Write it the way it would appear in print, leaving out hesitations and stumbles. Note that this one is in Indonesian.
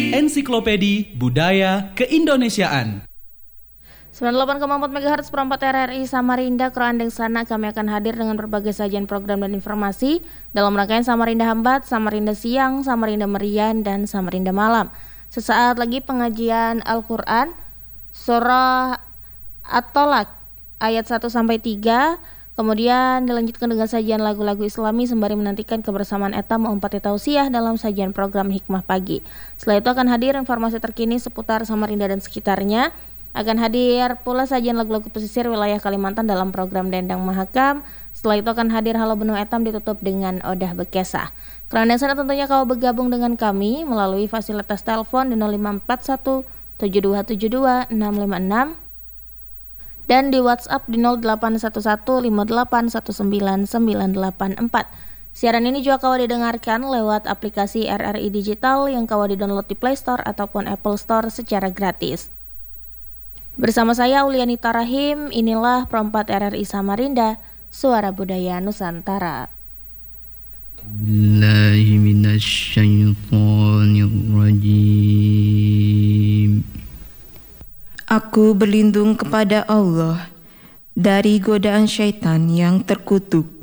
Ensiklopedi Budaya Keindonesiaan. 98,4 MHz perempat RRI Samarinda, Kroandeng sana kami akan hadir dengan berbagai sajian program dan informasi dalam rangkaian Samarinda Hambat, Samarinda Siang, Samarinda Merian, dan Samarinda Malam. Sesaat lagi pengajian Al-Quran, Surah At-Tolak, ayat 1-3, kemudian dilanjutkan dengan sajian lagu-lagu Islami sembari menantikan kebersamaan Eta Mu'ompati Tausiah dalam sajian program Hikmah Pagi. Setelah itu akan hadir informasi terkini seputar Samarinda dan sekitarnya. Akan hadir pula sajian lagu-lagu pesisir wilayah Kalimantan dalam program Dendang Mahakam. Setelah itu akan hadir Halo Benua Etam ditutup dengan Odah Bekesah. Karena sana tentunya kau bergabung dengan kami melalui fasilitas telepon di 0541 7272 656 dan di WhatsApp di 081158199984. Siaran ini juga kau didengarkan lewat aplikasi RRI Digital yang kau di-download di Play Store ataupun Apple Store secara gratis. Bersama saya Ulianita Rahim, inilah Perempat RRI Samarinda, Suara Budaya Nusantara. Billahi minasyaitonirrajim. Aku berlindung kepada Allah dari godaan syaitan yang terkutuk.